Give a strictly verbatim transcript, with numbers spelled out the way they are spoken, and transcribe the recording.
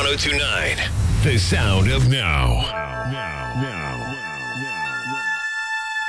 one oh two point nine. The sound of now. Now, now.